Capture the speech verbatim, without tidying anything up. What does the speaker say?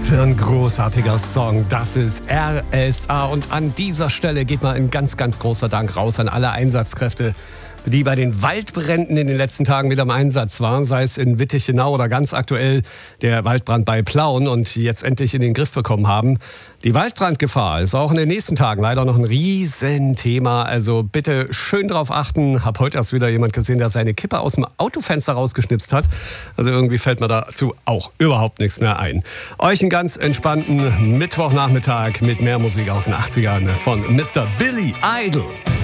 Was für ein großartiger Song. Das ist R S A. Und an dieser Stelle geht mal ein ganz, ganz großer Dank raus an alle Einsatzkräfte, die bei den Waldbränden in den letzten Tagen wieder im Einsatz waren, sei es in Wittichenau oder ganz aktuell der Waldbrand bei Plauen und jetzt endlich in den Griff bekommen haben. Die Waldbrandgefahr ist auch in den nächsten Tagen leider noch ein Riesenthema. Also bitte schön drauf achten. Hab heute erst wieder jemand gesehen, der seine Kippe aus dem Autofenster rausgeschnipst hat. Also irgendwie fällt mir dazu auch überhaupt nichts mehr ein. Euch einen ganz entspannten Mittwochnachmittag mit mehr Musik aus den achtzigern von Mister Billy Idol.